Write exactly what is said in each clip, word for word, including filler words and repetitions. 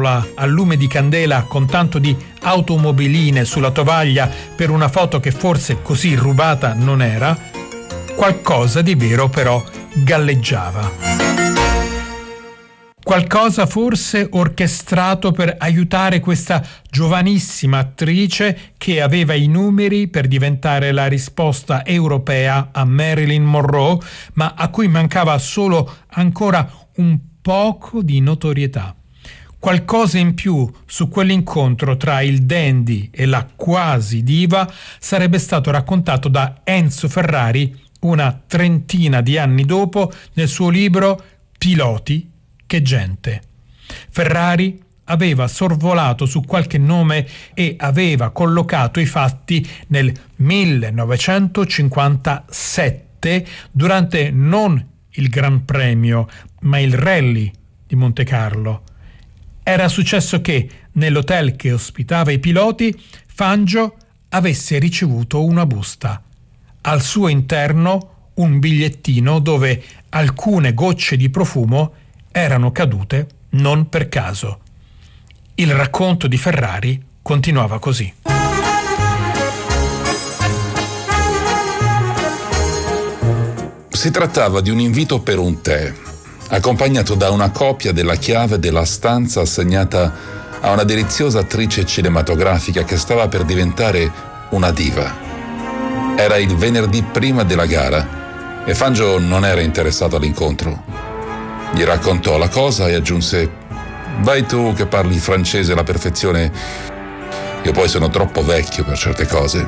tavola a lume di candela con tanto di automobiline sulla tovaglia per una foto che forse così rubata non era, qualcosa di vero però galleggiava. Qualcosa forse orchestrato per aiutare questa giovanissima attrice che aveva i numeri per diventare la risposta europea a Marilyn Monroe, ma a cui mancava solo ancora un poco di notorietà. Qualcosa in più su quell'incontro tra il dandy e la quasi diva sarebbe stato raccontato da Enzo Ferrari una trentina di anni dopo nel suo libro Piloti, che gente. Ferrari aveva sorvolato su qualche nome e aveva collocato i fatti nel millenovecentocinquantasette durante non il Gran Premio, ma il Rally di Monte Carlo. Era successo che nell'hotel che ospitava i piloti Fangio avesse ricevuto una busta. Al suo interno un bigliettino dove alcune gocce di profumo erano cadute non per caso. Il racconto di Ferrari continuava così. Si trattava di un invito per un tè, accompagnato da una copia della chiave della stanza assegnata a una deliziosa attrice cinematografica che stava per diventare una diva. Era il venerdì prima della gara e Fangio non era interessato all'incontro. Gli raccontò la cosa e aggiunse: vai tu che parli francese alla perfezione, io poi sono troppo vecchio per certe cose.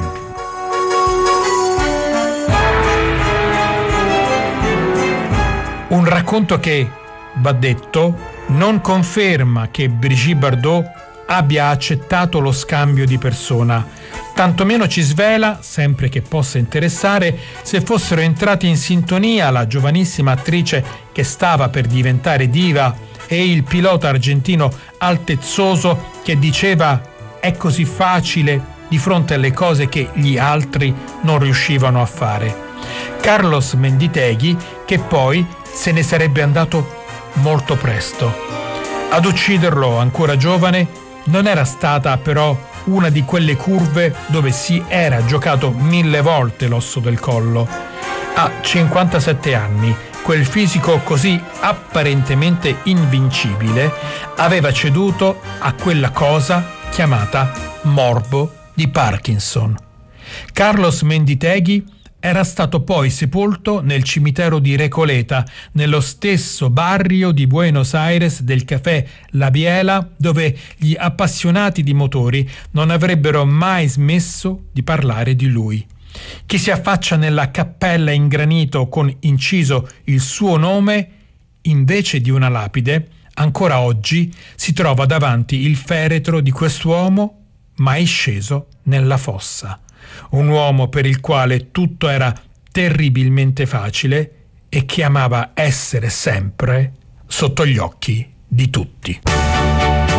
Un racconto che, va detto, non conferma che Brigitte Bardot abbia accettato lo scambio di persona, tantomeno ci svela, sempre che possa interessare, se fossero entrati in sintonia la giovanissima attrice che stava per diventare diva e il pilota argentino altezzoso che diceva è così facile di fronte alle cose che gli altri non riuscivano a fare. Carlos Menditeghi, che poi se ne sarebbe andato molto presto. Ad ucciderlo, ancora giovane, non era stata però una di quelle curve dove si era giocato mille volte l'osso del collo. A cinquantasette anni, quel fisico così apparentemente invincibile aveva ceduto a quella cosa chiamata morbo di Parkinson. Carlos Menditeghi era stato poi sepolto nel cimitero di Recoleta, nello stesso barrio di Buenos Aires del caffè La Biela, dove gli appassionati di motori non avrebbero mai smesso di parlare di lui. Chi si affaccia nella cappella in granito con inciso il suo nome, invece di una lapide, ancora oggi si trova davanti il feretro di quest'uomo mai sceso nella fossa. Un uomo per il quale tutto era terribilmente facile e che amava essere sempre sotto gli occhi di tutti.